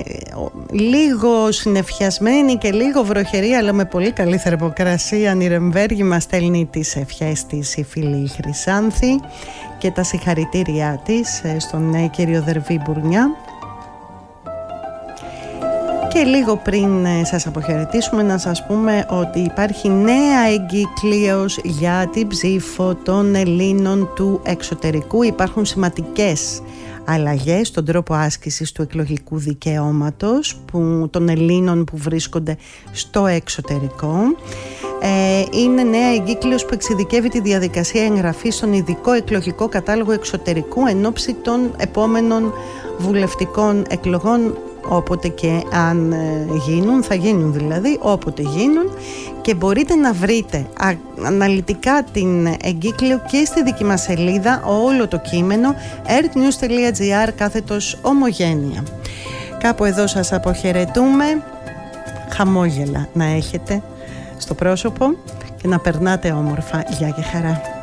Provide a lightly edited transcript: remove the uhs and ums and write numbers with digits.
λίγο συννεφιασμένη και λίγο βροχερή, αλλά με πολύ καλή θερμοκρασία Νιρεμβέργη μας στέλνει τις ευχές της η φίλη Χρυσάνθη και τα συγχαρητήριά της στον κύριο Δερβή Μπουρνιά. Και λίγο πριν σας αποχαιρετήσουμε να σας πούμε ότι υπάρχει νέα εγκύκλειος για την ψήφο των Ελλήνων του εξωτερικού. Υπάρχουν σημαντικές αλλαγές στον τρόπο άσκησης του εκλογικού δικαιώματος των Ελλήνων που βρίσκονται στο εξωτερικό. Είναι νέα εγκύκλειος που εξειδικεύει τη διαδικασία εγγραφής στον ειδικό εκλογικό κατάλογο εξωτερικού εν ώψη των επόμενων βουλευτικών εκλογών, όποτε και αν γίνουν, θα γίνουν δηλαδή όποτε γίνουν, και μπορείτε να βρείτε αναλυτικά την εγκύκλιο και στη δική μας σελίδα όλο το κείμενο earthnews.gr/ομογένεια. Κάπου εδώ σας αποχαιρετούμε, χαμόγελα να έχετε στο πρόσωπο και να περνάτε όμορφα. Γεια και χαρά.